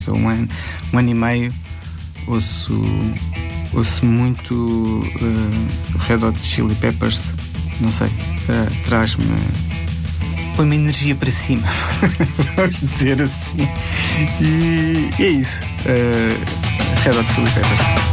Sou um ano e meio, ouço muito Red Hot Chili Peppers, não sei, traz-me, põe-me energia para cima, vamos dizer assim, e é isso, Red Hot Chili Peppers.